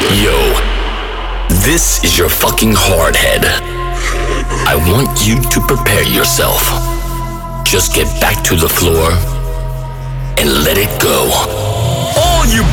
Yo, this is your fucking hardhead. I want you to prepare yourself. Just get back to the floor and let it go. All you